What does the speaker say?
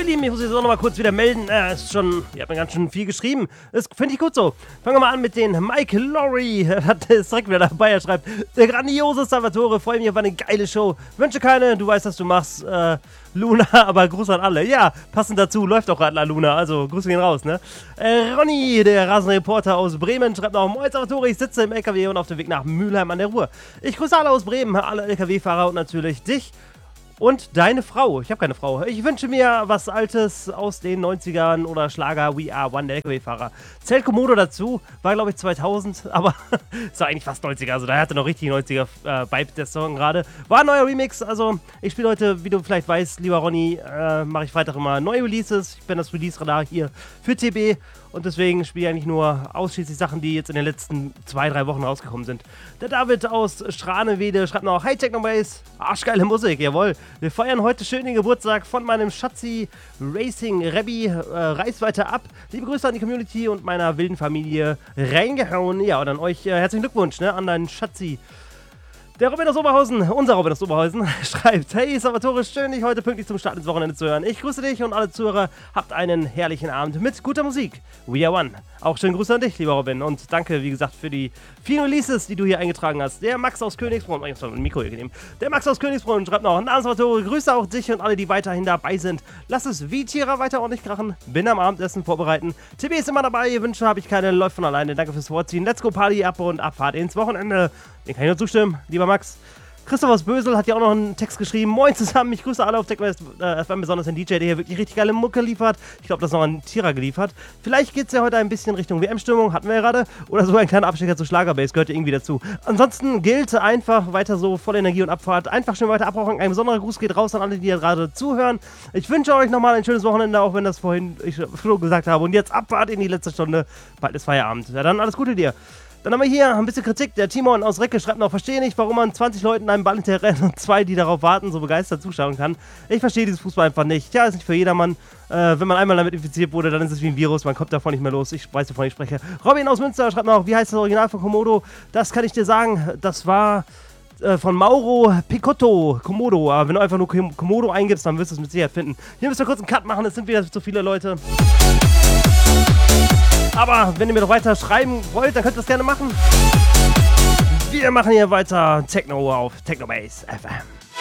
Lieben, ich muss jetzt auch noch mal kurz wieder melden. Ihr habt mir ganz schön viel geschrieben. Das finde ich gut so. Fangen wir mal an mit den Mike Lowry. Ist direkt wieder dabei. Er schreibt, der grandiose Salvatore, freue mich auf eine geile Show. Wünsche keine, du weißt, was du machst. Luna, aber Gruß an alle. Ja, passend dazu läuft auch gerade Luna, also Grüße gehen raus, ne? Ronny, der Rasenreporter aus Bremen, schreibt noch, moin Salvatore, ich sitze im LKW und auf dem Weg nach Mülheim an der Ruhr. Ich grüße alle aus Bremen, alle LKW-Fahrer und natürlich dich. Und deine Frau. Ich habe keine Frau. Ich wünsche mir was Altes aus den 90ern oder Schlager We Are One, der LKW-Fahrer. Zählt Komodo dazu, war glaube ich 2000, aber ist doch eigentlich fast 90er, also da hatte noch richtig 90er-Vibe der Song gerade. War ein neuer Remix, also ich spiele heute, wie du vielleicht weißt, lieber Ronny, mache ich Freitag immer neue Releases. Ich bin das Release-Radar hier für TB und deswegen spiele ich eigentlich nur ausschließlich Sachen, die jetzt in den letzten 2-3 Wochen rausgekommen sind. Der David aus Stranewede schreibt noch, hi Technobase, arschgeile Musik, jawohl. Wir feiern heute schön den Geburtstag von meinem Schatzi Racing Rebbi. Reiß weiter ab. Liebe Grüße an die Community und meiner wilden Familie reingehauen. Ja, und an euch herzlichen Glückwunsch, ne, an deinen Schatzi. Der Robin aus Oberhausen, unser Robin aus Oberhausen, schreibt, hey Salvatore, schön dich heute pünktlich zum Start ins Wochenende zu hören. Ich grüße dich und alle Zuhörer, habt einen herrlichen Abend mit guter Musik. We are one. Auch schönen Grüße an dich, lieber Robin, und danke, wie gesagt, für die vielen Releases, die du hier eingetragen hast. Der Max aus Königsbrunn, ich habe ein Mikro hier genommen. Der Max aus Königsbrunn schreibt noch, na Salvatore, Grüße auch dich und alle, die weiterhin dabei sind. Lass es wie Tierer weiter ordentlich krachen, bin am Abendessen vorbereiten. TB ist immer dabei, Wünsche habe ich keine, läuft von alleine, danke fürs Vorziehen. Let's go Party, ab und Abfahrt ins Wochenende. Den kann ich nur zustimmen, lieber Max. Christoph aus Bösel hat ja auch noch einen Text geschrieben. Moin zusammen, ich grüße alle auf TechWest. Erstmal besonders den DJ, der hier wirklich richtig geile Mucke liefert. Ich glaube, das ist noch ein Tierer geliefert. Vielleicht geht es ja heute ein bisschen Richtung WM-Stimmung, hatten wir ja gerade. Oder so ein kleiner Abstecher zu Schlagerbase, gehört ja irgendwie dazu. Ansonsten gilt einfach weiter so, volle Energie und Abfahrt. Einfach schön weiter abrauchen. Ein besonderer Gruß geht raus an alle, die hier gerade zuhören. Ich wünsche euch nochmal ein schönes Wochenende, auch wenn das vorhin ich schon gesagt habe. Und jetzt Abfahrt in die letzte Stunde. Bald ist Feierabend. Ja, dann alles Gute dir. Dann haben wir hier ein bisschen Kritik. Der Timon aus Recke schreibt noch, verstehe nicht, warum man 20 Leuten einen Ball hinterher rennt und 2, die darauf warten, so begeistert zuschauen kann. Ich verstehe dieses Fußball einfach nicht. Ja, ist nicht für jedermann. Wenn man einmal damit infiziert wurde, dann ist es wie ein Virus. Man kommt davon nicht mehr los. Ich weiß, wovon ich spreche. Robin aus Münster schreibt noch, wie heißt das Original von Komodo? Das kann ich dir sagen. Das war von Mauro Picotto, Komodo. Aber wenn du einfach nur Komodo eingibst, dann wirst du es mit Sicherheit finden. Hier müssen wir kurz einen Cut machen. Es sind wieder zu viele Leute. Aber wenn ihr mir noch weiter schreiben wollt, dann könnt ihr das gerne machen. Wir machen hier weiter Techno auf Technobase FM.